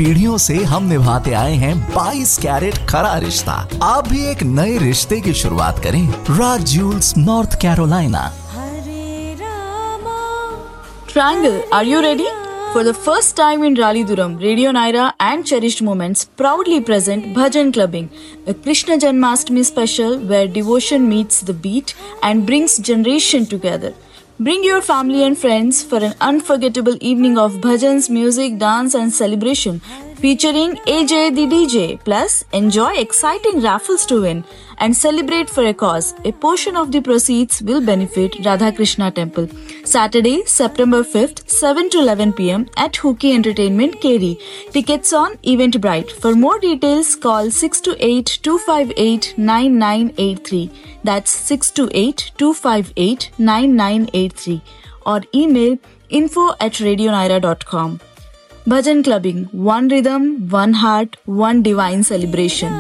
पीढ़ियों से हम निभाते आए हैं 22 कैरेट खरा रिश्ता। आप भी एक नए रिश्ते की शुरुआत करें। राज Jules, north Carolina. Triangle, are you ready? For the first time in Raleigh-Durham, Radio Naira and Cherished Moments proudly present Bhajan Clubbing, a Krishna Janmashtami special where devotion meets the beat and brings generation together. Bring your family and friends for an unforgettable evening of bhajans, music, dance and celebration featuring AJ the DJ. Plus, enjoy exciting raffles to win and celebrate for a cause. A portion of the proceeds will benefit Radha Krishna Temple. Saturday, September 5th, 7 to 11 p.m. at Hookie Entertainment, Keri. Tickets on Eventbrite. For more details, call 628-258-9983. That's 628-258-9983. Or email info@radionaira.com. Bhajan Clubbing, one rhythm, one heart, one divine celebration.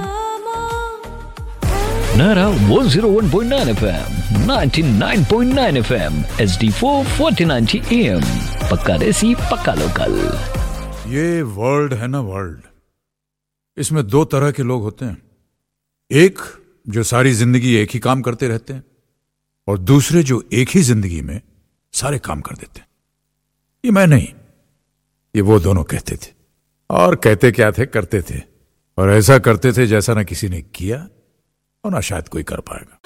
Naira 101.9 FM, 99.9 FM, HD4 1490 AM. पक्का देसी, पक्का local. ये world है ना, world, इसमें दो तरह के लोग होते हैं। एक जो सारी जिंदगी एक ही काम करते रहते हैं, और दूसरे जो एक ही जिंदगी में सारे काम कर देते हैं। ये मैं नहीं, ये वो दोनों कहते थे। और कहते क्या थे, करते थे। और ऐसा करते थे जैसा ना किसी ने किया और ना शायद कोई कर पाएगा।